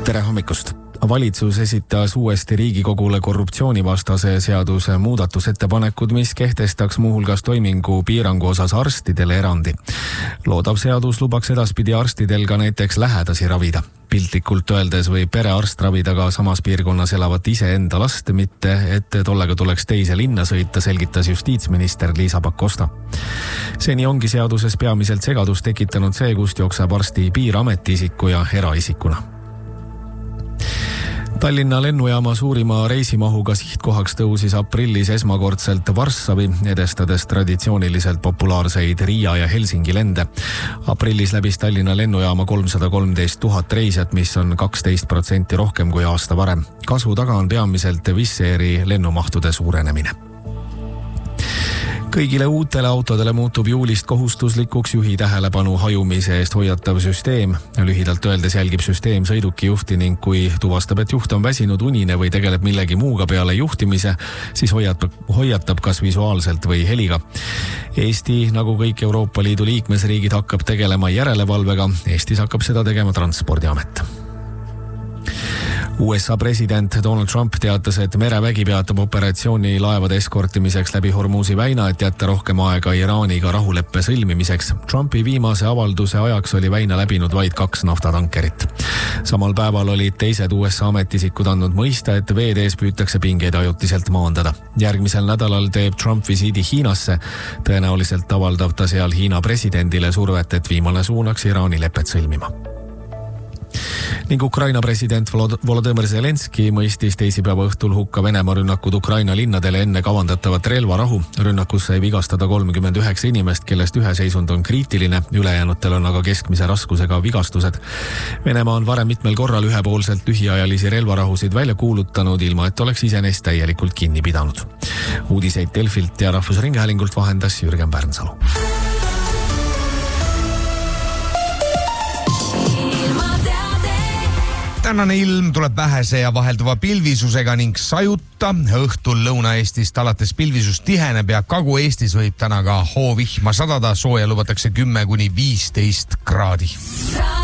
Tere hommikust! Valitsus esitas uuesti Riigikogule korruptsioonivastase seaduse muudatusettepanekud, mis kehtestaks muuhulgas toimingu piirangu osas arstidele erandi. Loodav seadus lubaks edaspidi arstidel ka näiteks lähedasi ravida. Piltlikult öeldes võib perearst ravida ka samas piirkonnas elavat iseenda last, mitte et tollega tuleks teise linna sõita, selgitas justiitsminister Liisa Pakosta. Seni ongi seaduses peamiselt segadust tekitanud see, kust jookseb arsti piir ametiisiku ja eraisikuna. Tallinna lennujaama suurima reisimahuga sihtkohaks tõusis aprillis esmakordselt Varssavi, edestades traditsiooniliselt populaarseid Riia ja Helsingi lende. Aprillis läbis Tallinna lennujaama 313 000 reisijat, mis on 12% rohkem kui aasta varem. Kasvu taga on peamiselt Wizz Airi lennumahtude suurenemine. Kõigile uutele autodele muutub juulist kohustuslikuks juhi tähelepanu hajumise eest hoiatav süsteem. Lühidalt öeldes jälgib süsteem sõiduki juhti ning kui tuvastab, et juht on väsinud, unine või tegeleb millegi muuga peale juhtimise, siis hoiatab kas visuaalselt või heliga. Eesti, nagu kõik Euroopa Liidu liikmesriigid, hakkab tegelema järelevalvega. Eestis hakkab seda tegema Transpordiamet. USA president Donald Trump teatas, et merevägi peatab operatsiooni laevade eskortimiseks läbi Hormuzi väina, et jätta rohkem aega Iraaniga rahuleppe sõlmimiseks. Trumpi viimase avalduse ajaks oli väina läbinud vaid 2 naftatankerit. Samal päeval olid teised USA ametisikud andnud mõista, et veetees püütakse pingeid ajutiselt maandada. Järgmisel nädalal teeb Trump visiidi Hiinasse. Tõenäoliselt avaldab ta seal Hiina presidendile survet, et viimane suunaks Iraani lepet sõlmima. Ning Ukraina president Volodõmõr Zelenski mõistis teisipäeva õhtul hukka Venemaa rünnakud Ukraina linnadele enne kavandatavat relvarahu. Rünnakus sai vigastada 39 inimest, kellest ühe seisund on kriitiline, ülejäänutel on aga keskmise raskusega vigastused. Venemaa on varem mitmel korral ühepoolselt lühiajalisi relvarahusid välja kuulutanud, ilma et oleks ise neist täielikult kinni pidanud. Uudiseid Delfilt ja Rahvusringhäälingult vahendas Jürgen Pärnsalu. Tänane ilm tuleb vähese ja vahelduva pilvisusega ning sajuta. Õhtul Lõuna-Eestist alates pilvisus tiheneb ja Kagu-Eestis võib täna ka hoovihma sadada, sooja lubatakse 10–15 kraadi.